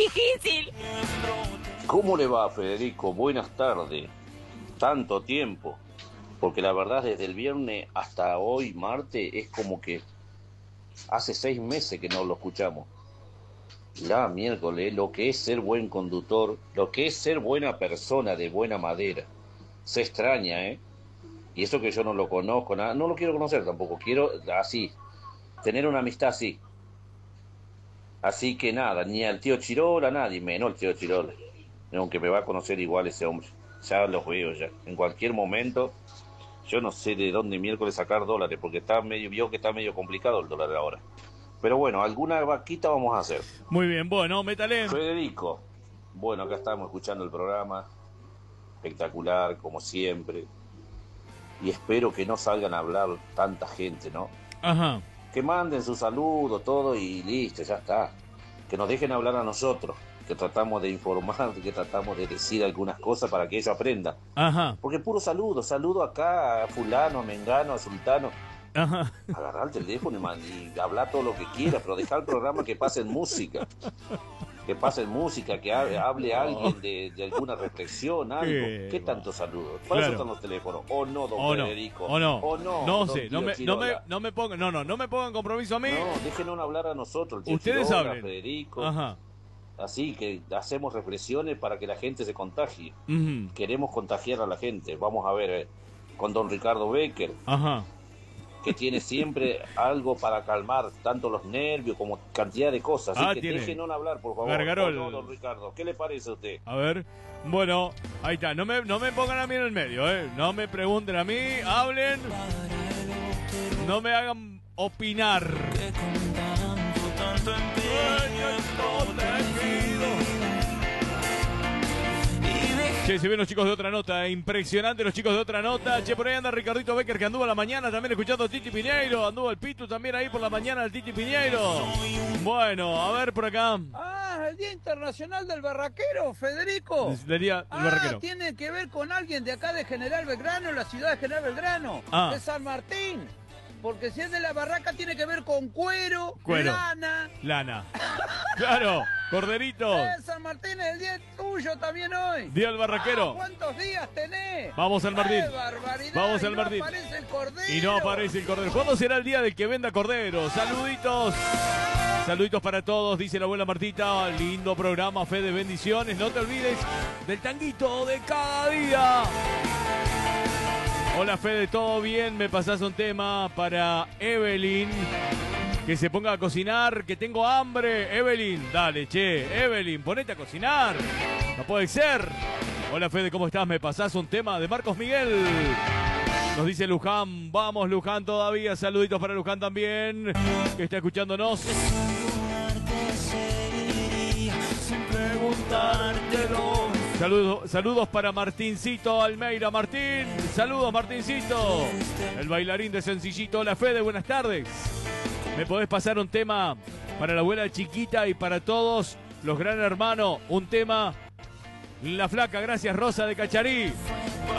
difícil. ¿Cómo le va, Federico? Buenas tardes. Tanto tiempo. Porque la verdad, desde el viernes hasta hoy, martes, es como que hace 6 meses que no lo escuchamos. La miércoles, lo que es ser buen conductor, lo que es ser buena persona de buena madera. Se extraña, ¿eh? Y eso que yo no lo conozco, nada, no lo quiero conocer tampoco. Quiero así, tener una amistad así. Así que nada, ni al tío Chirola, nadie, menos al tío Chirola. Aunque me va a conocer igual ese hombre. Ya los veo ya. En cualquier momento, yo no sé de dónde miércoles sacar dólares, porque vio que está medio complicado el dólar ahora. Pero bueno, alguna vaquita vamos a hacer. Muy bien, bueno, métale. Federico, bueno, acá estamos escuchando el programa. Espectacular, como siempre. Y espero que no salgan a hablar tanta gente, ¿no? Ajá. Que manden su saludo, todo y listo, ya está. Que nos dejen hablar a nosotros, que tratamos de informar, que tratamos de decir algunas cosas para que ellos aprendan. Ajá. Porque puro saludo acá a fulano, a mengano, a sultano. Ajá. Agarrar el teléfono y hablar todo lo que quiera, pero dejar el programa que pasen música. Que pasen música, que hable alguien de alguna reflexión, algo. ¿Qué tanto saludo? Para eso están los teléfonos. O no, don Federico. O no. O no. No sé, no me pongan, no me pongan compromiso a mí. No, déjenos hablar a nosotros. El tío Ustedes Chirola, hablen. Federico. Ajá. Así que hacemos reflexiones para que la gente se contagie. Uh-huh. Queremos contagiar a la gente. Vamos a ver con don Ricardo Becker. Ajá. Que tiene siempre algo para calmar tanto los nervios como cantidad de cosas. Así que déjenos hablar, por favor. Gargarol. No, don Ricardo, ¿qué le parece a usted? A ver, bueno, ahí está. No me pongan a mí en el medio, ¿eh? No me pregunten a mí, hablen. No me hagan opinar. Che, se ven los chicos de Otra Nota, impresionante los chicos de Otra Nota. Che, por ahí anda Ricardito Becker, que anduvo a la mañana también escuchando a Titi Piñeiro. Anduvo el Pitu también ahí por la mañana, el Titi Piñeiro. Bueno, a ver por acá. Ah, el Día Internacional del Barraquero, Federico. El Día del Barraquero. Tiene que ver con alguien de acá de General Belgrano, la ciudad de General Belgrano, de San Martín. Porque si es de la barraca tiene que ver con cuero. Lana. Claro, corderitos. San Martín es el día tuyo también hoy. Día del barraquero. ¿Cuántos días tenés? Vamos al Martín. Barbaridad. Vamos al Martín. No aparece el cordero. Y no aparece el cordero. ¿Cuándo será el día del que venda cordero? Saluditos. Saluditos para todos, dice la abuela Martita. Lindo programa, Fede, bendiciones. No te olvides del tanguito de cada día. Hola Fede, ¿todo bien? Me pasás un tema para Evelyn. Que se ponga a cocinar, que tengo hambre. Evelyn, dale, che. Evelyn, ponete a cocinar. No puede ser. Hola Fede, ¿cómo estás? Me pasás un tema de Marcos Miguel. Nos dice Luján. Vamos Luján todavía. Saluditos para Luján también, que está escuchándonos. Sin preguntártelo. Saludos para Martincito Almeida. Martín, saludos Martincito, el bailarín de Sencillito. Hola Fede, buenas tardes. ¿Me podés pasar un tema para la abuela chiquita y para todos los gran hermanos? Un tema, La Flaca, gracias Rosa de Cacharí.